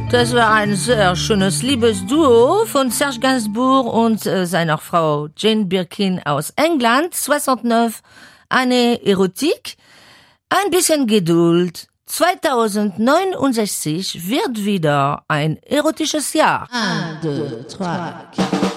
Das war ein sehr schönes Liebesduo von Serge Gainsbourg und seiner Frau Jane Birkin aus England, 69. Eine Erotik, ein bisschen Geduld. 2069 wird wieder ein erotisches Jahr. 1, 2, 3, 4.